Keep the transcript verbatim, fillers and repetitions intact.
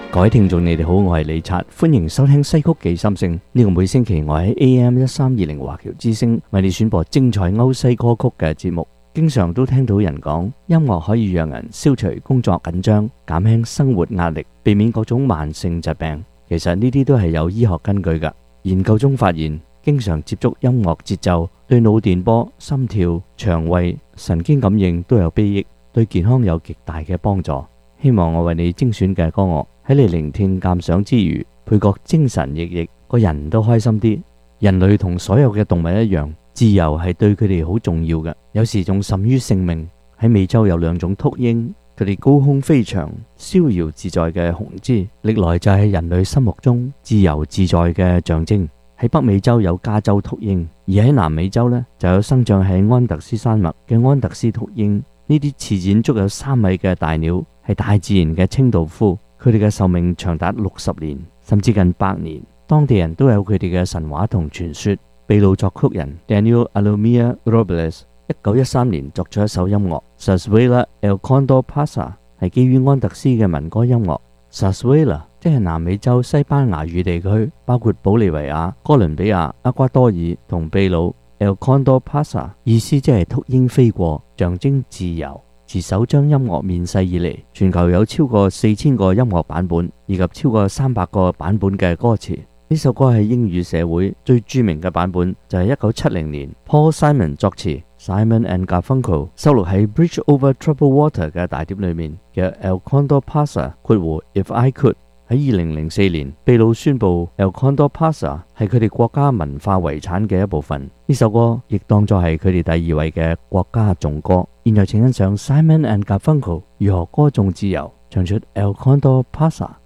各位聽眾，你哋好，我係李察，歡迎收聽西曲記心聲。呢個每星期我喺 A M 一三二零華僑之聲為你選播精彩歐西歌曲嘅節目。經常都聽到人講，音樂可以讓人消除工作緊張，減輕生活壓力，避免各種慢性疾病。其實呢啲都係有醫學根據㗎。研究中發現，經常接觸音樂節奏，對腦電波、心跳、腸胃、神經感應都有裨益，對健康有極大嘅幫助。希望我為你精選嘅歌樂喺你聆聽鑑賞之餘，配覺精神奕奕，個人都開心啲。人類同所有嘅動物一樣，自由係對佢哋好重要嘅，有時仲甚於性命。喺美洲有兩種禿鷹，佢哋高空飛翔，逍遙自在嘅雄姿，歷來就係人類心目中自由自在嘅象徵。喺北美洲有加州禿鷹，而喺南美洲呢，就有生長喺安特斯山脈嘅安特斯禿鷹。呢啲翅展足有三米嘅大鳥，係大自然嘅清道夫，佢哋嘅壽命長達六十年，甚至近百年。當地人都有佢哋嘅神話同傳說。秘魯作曲人 Daniel Alomia Robles 一九一三年作咗一首音樂 Zarzuela El Condor Pasa， 係基於安特斯嘅民歌音樂。Zarzuela 即係南美洲西班牙語地區，包括保利維亞、哥倫比亞、厄瓜多爾同秘魯。El Condor Pasa 意思即係禿鷹飛過，象徵自由。自首張音樂面世以嚟，全球有超過四千個音樂版本，以及超過三百個版本嘅歌詞。呢首歌係英語社會最著名嘅版本，就係一九七零年 Paul Simon 作詞 ，Simon and Garfunkel 收錄喺 Bridge Over Troubled Water 嘅大碟裏面嘅 El Condor Pasa 括弧 If I Could。喺二零零四年，秘魯宣布 El Condor Pasa 係佢哋國家文化遺產嘅一部分。呢首歌亦當作係佢哋第二位嘅國家頌歌。現在請欣賞 Simon and Garfunkel 如何歌頌自由，唱出 El Condor Pasa。